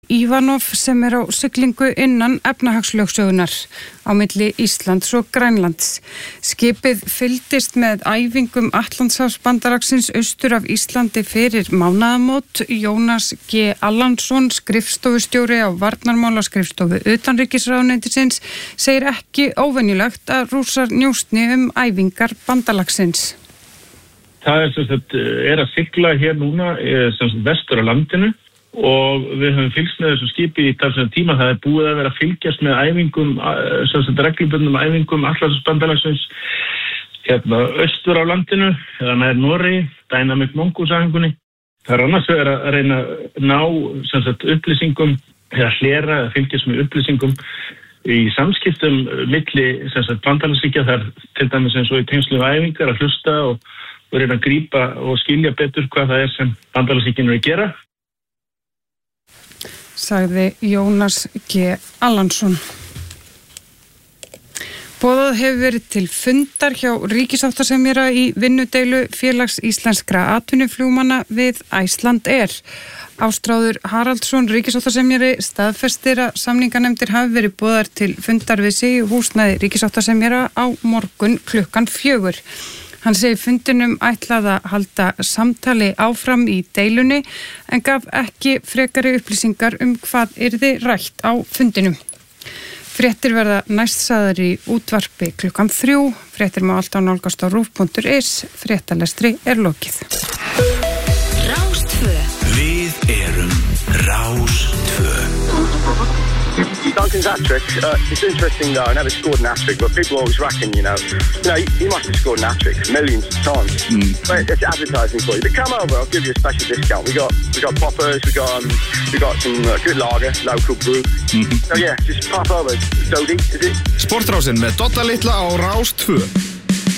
Ivanov sem á siglingu innan efnahagslögsögunar á milli Íslands og Grænlands. Skipið fylgdist með æfingum Atlantshafsbandalagsins austur af Íslandi fyrir mánaðamót. Jónas G. Allansson, skrifstofustjóri á varnarmálaskrifstofu utanríkisráðuneytisins, segir ekki óvenjulegt að Rússar njósni æfingar bandalagsins. Það er að sigla hér núna vestur á landinu og við höfum fylgst með þessu skipi í talsverðan tíma. Það er búið að vera að fylgjast með æfingum, reglubundnum æfingum Atlantshafsbandalagsins austur á landinu, eða nær Noregi, Dynamic Mongoose æfingunni. Það er annars að reyna að ná upplýsingum, eða hlera, að fylgjast með upplýsingum í samskiptum milli bandalagsríkja. Það er til dæmis eins og í tengslum við æfingar að hlusta og reyna að grípa og skilja betur hvað það er sem bandalagsríkin eru að gera. Sagði Jónas G. Allansson. Boðað hefur verið til fundar hjá ríkissáttasemjara í vinnudeilu Félags íslenskra atvinnuflugmanna við Iceland Air. Ástráður Haraldsson, ríkissáttasemjari, staðfestir að samninganefndir hafi verið boðar til fundar við sig í húsnæði ríkissáttasemjara á morgun 4:00. Hann segir fundinum ætlað að halda samtali áfram í deilunni en gaf ekki frekari upplýsingar hvað yrði rætt á fundinum. Fréttir verða næst sagðar í útvarpi 3:00. Fréttir má alltaf nálgast á rúv.is. Fréttalestri er lokið. Rás 2. Við erum Rás 2. Duncan's hat-trick, it's interesting though, I never scored an hat-trick, but people always reckon, you he must have scored an hat-trick millions of times. But it's advertising for you. But come over, I'll give you a special discount. We got poppers, we got some good lager, local brew. So yeah, just pop over. Dodie, is it? Sportrásin með Dodda litla á Rás 2.